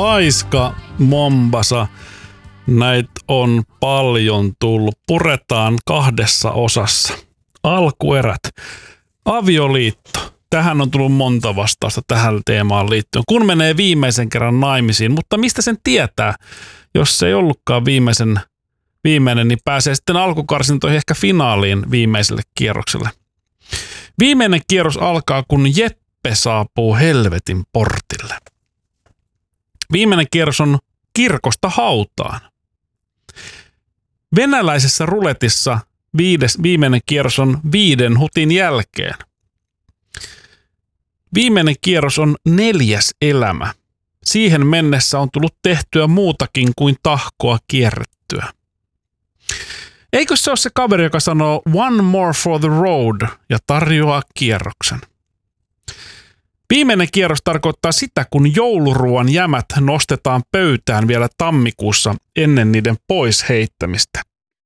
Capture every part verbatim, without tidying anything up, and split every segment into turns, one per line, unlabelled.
laiska, Mombasa. Näitä on paljon tullut. Puretaan kahdessa osassa. Alkuerät. Avioliitto. Tähän on tullut monta vastausta tähän teemaan liittyen. Kun menee viimeisen kerran naimisiin, mutta mistä sen tietää? Jos se ei ollutkaan viimeisen, viimeinen, niin pääsee sitten alkukarsintoihin ehkä finaaliin viimeiselle kierrokselle. Viimeinen kierros alkaa, kun Jeppe saapuu helvetin portille. Viimeinen kierros on kirkosta hautaan. Venäläisessä ruletissa viides, viimeinen kierros on viiden hutin jälkeen. Viimeinen kierros on neljäs elämä. Siihen mennessä on tullut tehtyä muutakin kuin tahkoa kierrettyä. Eikö se ole se kaveri, joka sanoo one more for the road ja tarjoaa kierroksen? Viimeinen kierros tarkoittaa sitä, kun jouluruoan jämät nostetaan pöytään vielä tammikuussa ennen niiden pois heittämistä.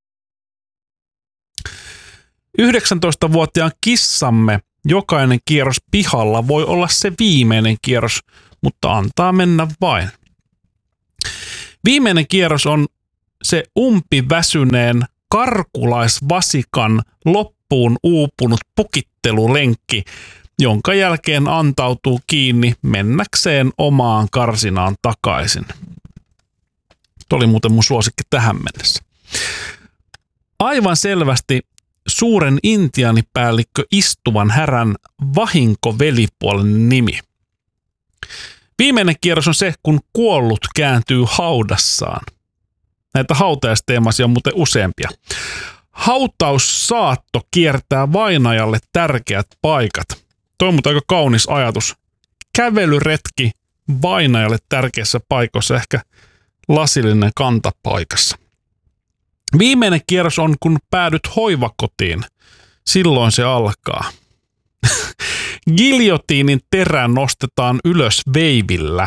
yhdeksäntoistavuotiaan kissamme jokainen kierros pihalla voi olla se viimeinen kierros, mutta antaa mennä vain. Viimeinen kierros on se umpiväsyneen karkulaisvasikan loppuun uupunut pukittelulenkki, jonka jälkeen antautuu kiinni mennäkseen omaan karsinaan takaisin. Tuo oli muuten mun suosikki tähän mennessä. Aivan selvästi suuren intiaanipäällikkö istuvan härän vahinkovelipuolen nimi. Viimeinen kierros on se, kun kuollut kääntyy haudassaan. Näitä hautajaisteemaisia on muuten useampia. Hautaussaatto kiertää vainajalle tärkeät paikat. Toi on muuten aika kaunis ajatus. Kävelyretki vainajalle tärkeissä paikoissa, ehkä lasillinen kantapaikassa. Viimeinen kierros on, kun päädyt hoivakotiin. Silloin se alkaa. Giljotiinin terä nostetaan ylös veivillä.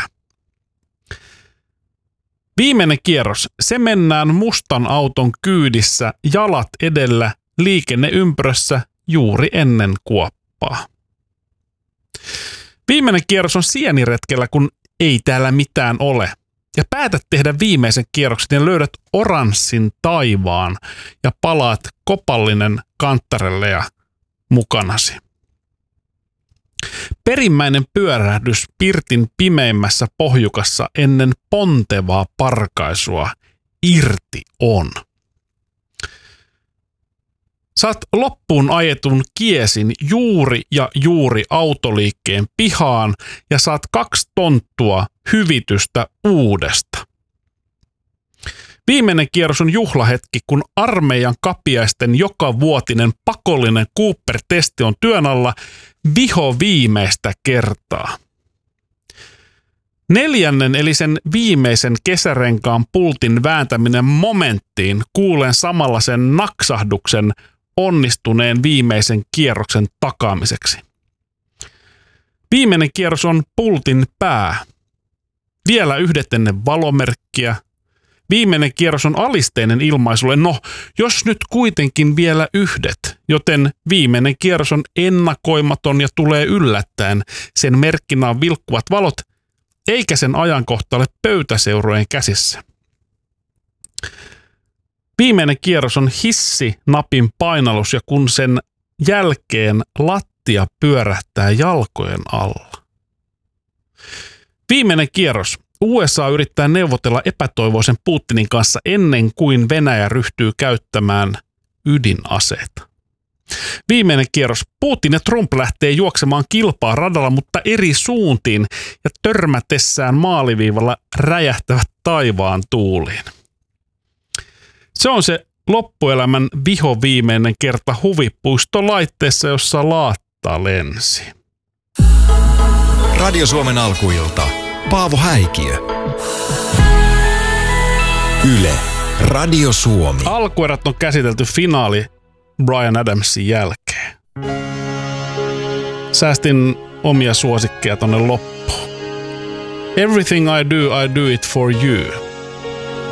Viimeinen kierros. Se mennään mustan auton kyydissä, jalat edellä, liikenneympyrössä juuri ennen kuoppaa. Viimeinen kierros on sieniretkellä, kun ei täällä mitään ole. Ja päätät tehdä viimeisen kierroksen ja löydät oranssin taivaan ja palaat kopallinen kanttarelle ja mukanasi. Perimmäinen pyörähdys pirtin pimeimmässä pohjukassa ennen pontevaa parkaisua irti on. Saat loppuun ajetun kiesin juuri ja juuri autoliikkeen pihaan ja saat kaksi tonttua hyvitystä uudesta. Viimeinen kierros on juhlahetki, kun armeijan kapiaisten jokavuotinen pakollinen Cooper-testi on työn alla viho viimeistä kertaa. Neljännen eli sen viimeisen kesärenkaan pultin vääntäminen momenttiin kuulen samalla sen naksahduksen onnistuneen viimeisen kierroksen takaamiseksi. Viimeinen kierros on pultin pää. Vielä yhdet ennen valomerkkiä. Viimeinen kierros on alisteinen ilmaisulle. No, jos nyt kuitenkin vielä yhdet, joten viimeinen kierros on ennakoimaton ja tulee yllättäen. Sen merkkinä on vilkkuvat valot, eikä sen ajankohta ole pöytäseurojen käsissä. Viimeinen kierros on hissinapin painallus ja kun sen jälkeen lattia pyörähtää jalkojen alla. Viimeinen kierros. U S A yrittää neuvotella epätoivoisen Putinin kanssa ennen kuin Venäjä ryhtyy käyttämään ydinaseita. Viimeinen kierros. Putin ja Trump lähtee juoksemaan kilpaa radalla, mutta eri suuntiin ja törmätessään maaliviivalla räjähtävät taivaan tuuliin. Se on se loppuelämän vihoviimeinen kerta huvipuistolaitteessa, jossa laatta lensi.
Radio Suomen alkuilta. Paavo Häikiö. Yle. Radio Suomi.
Alkuerät on käsitelty finaali Bryan Adamsin jälkeen. Säästin omia suosikkeja tonne loppuun. Everything I do, I do it for you.